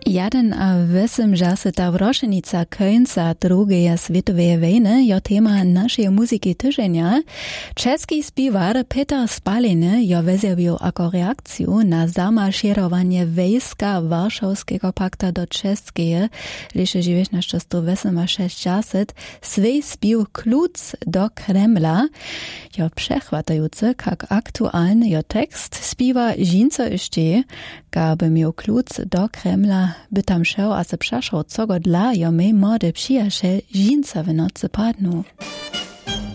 Jeden a 80 ročnica końca drugiej światowej wojny je tema naszej muzyki tygodnia. Czeski śpiewar Peter Spaliny je wyzjawił jako reakcję na zamaszerowanie wojska Warszawskiego pakta do Czeskiej w 1968 swój śpiew Klucz do Kremla. Je przechwatający, jak aktualny je tekst śpiewa Žinco jeszcze, aby miał klucz do Kremla, by tam šel a se přešel, co go dla jo mej młody przyjaciel Žinca w nocy padnął.